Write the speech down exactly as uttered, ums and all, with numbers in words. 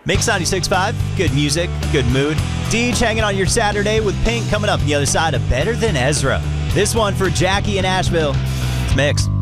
Mix ninety-six point five, good music, good mood. Deej hanging on your Saturday with Pink coming up on the other side of Better Than Ezra. This one for Jackie in Asheville. It's Mix.